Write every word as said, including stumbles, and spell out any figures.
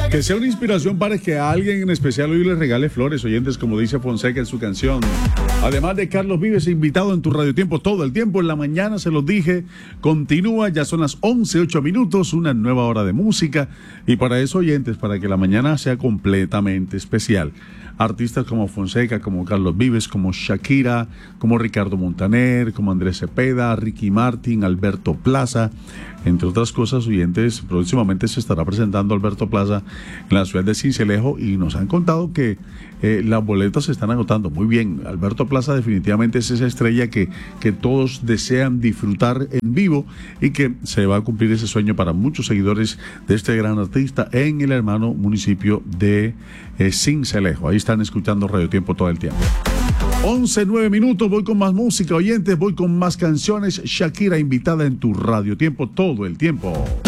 Que sea una inspiración para que a alguien en especial hoy le regale flores, oyentes, como dice Fonseca en su canción. Además de Carlos Vives, invitado en tu Radio Tiempo todo el tiempo. En la mañana se los dije, continúa, ya son las once, ocho minutos, una nueva hora de música. Y para eso, oyentes, para que la mañana sea completamente especial. Artistas como Fonseca, como Carlos Vives, como Shakira, como Ricardo Montaner, como Andrés Cepeda, Ricky Martin, Alberto Plaza, entre otras cosas, oyentes. Próximamente se estará presentando Alberto Plaza en la ciudad de Sincelejo y nos han contado que eh, las boletas se están agotando. Muy bien, Alberto Plaza definitivamente es esa estrella que, que todos desean disfrutar en vivo y que se va a cumplir ese sueño para muchos seguidores de este gran artista en el hermano municipio de eh, Sincelejo. Ahí están escuchando Radio Tiempo todo el tiempo. once, nueve minutos, voy con más música, oyentes, voy con más canciones. Shakira invitada en tu Radio Tiempo todo el tiempo.